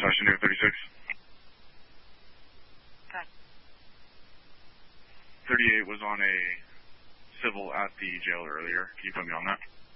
Sergeant Air 36. Okay. 38 was on a civil at the jail earlier. Can you put me on that?